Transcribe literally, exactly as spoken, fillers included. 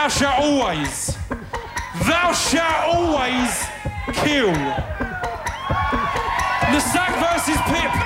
thou shalt always, thou shalt always kill. Lassac versus Pip.